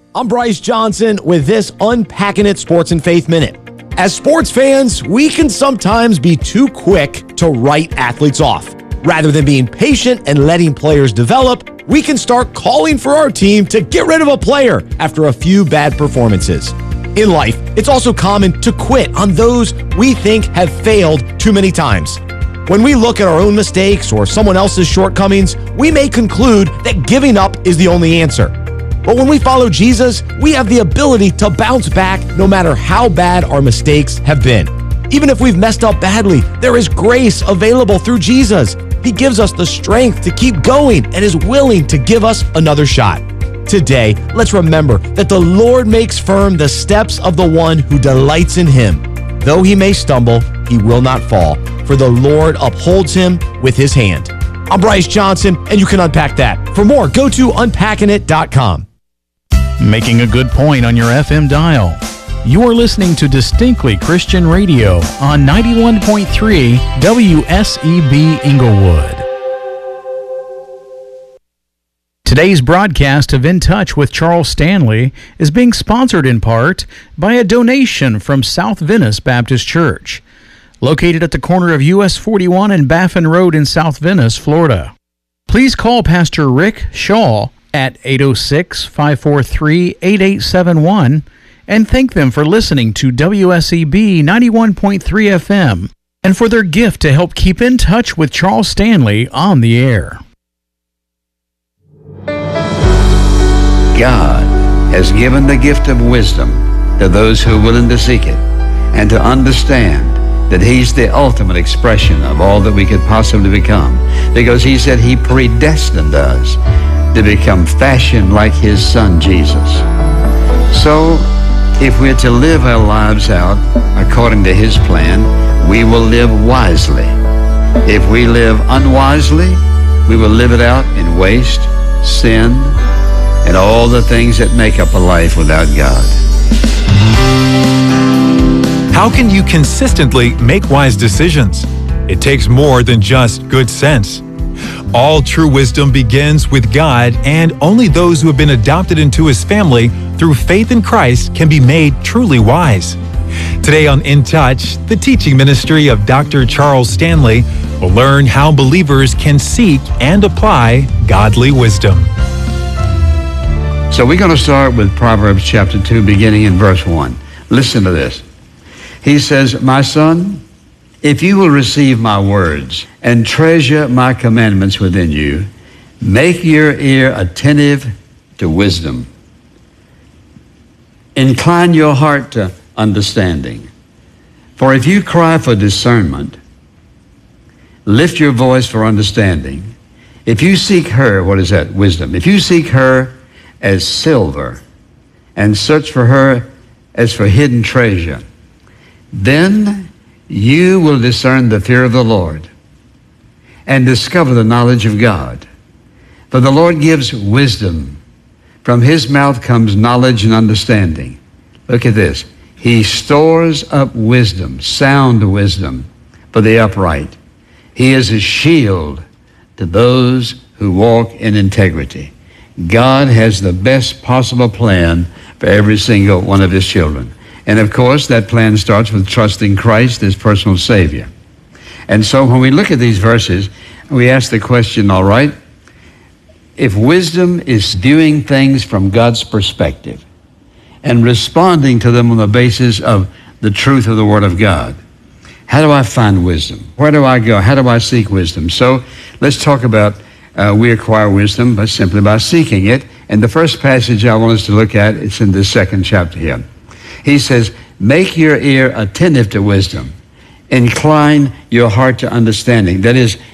I'm Bryce Johnson with this Unpacking It Sports and Faith Minute. As sports fans, we can sometimes be too quick to write athletes off. Rather than being patient and letting players develop, we can start calling for our team to get rid of a player after a few bad performances. In life, it's also common to quit on those we think have failed too many times. When we look at our own mistakes or someone else's shortcomings, we may conclude that giving up is the only answer. But when we follow Jesus, we have the ability to bounce back no matter how bad our mistakes have been. Even if we've messed up badly, there is grace available through Jesus. He gives us the strength to keep going and is willing to give us another shot. Today, let's remember that the Lord makes firm the steps of the one who delights in him. Though he may stumble, he will not fall, for the Lord upholds him with his hand. I'm Bryce Johnson, and you can unpack that. For more, go to unpackingit.com. Making a good point on your FM dial. You are listening to Distinctly Christian Radio on 91.3 WSEB Inglewood. Today's broadcast of In Touch with Charles Stanley is being sponsored in part by a donation from South Venice Baptist Church, located at the corner of US 41 and Baffin Road in South Venice, Florida. Please call Pastor Rick Shaw at 806-543-8871 and thank them for listening to WSEB 91.3 FM and for their gift to help keep in touch with Charles Stanley on the air. God has given the gift of wisdom to those who are willing to seek it and to understand that he's the ultimate expression of all that we could possibly become, because he said he predestined us to become fashioned like his son Jesus. So if we're to live our lives out according to his plan, we will live wisely. If we live unwisely, we will live it out in waste, sin, and all the things that make up a life without God. How can you consistently make wise decisions? It takes more than just good sense. All true wisdom begins with God, and only those who have been adopted into his family through faith in Christ can be made truly wise. Today on In Touch, the teaching ministry of Dr. Charles Stanley will learn how believers can seek and apply godly wisdom. So we're going to start with Proverbs chapter 2, beginning in verse 1. Listen to this. He says, "My son, if you will receive my words and treasure my commandments within you, make your ear attentive to wisdom. Incline your heart to understanding. For if you cry for discernment, lift your voice for understanding. If you seek her," what is that? Wisdom. "If you seek her as silver and search for her as for hidden treasure, then you will discern the fear of the Lord and discover the knowledge of God. For the Lord gives wisdom. From his mouth comes knowledge and understanding." Look at this. "He stores up wisdom, sound wisdom, for the upright. He is a shield to those who walk in integrity." God has the best possible plan for every single one of his children. And of course, that plan starts with trusting Christ as personal Savior. And so when we look at these verses, we ask the question, all right, if wisdom is viewing things from God's perspective and responding to them on the basis of the truth of the Word of God, how do I find wisdom? Where do I go? How do I seek wisdom? So let's talk about we acquire wisdom simply by seeking it. And the first passage I want us to look at, it's in this second chapter here. He says, "Make your ear attentive to wisdom. Incline your heart to understanding." That is,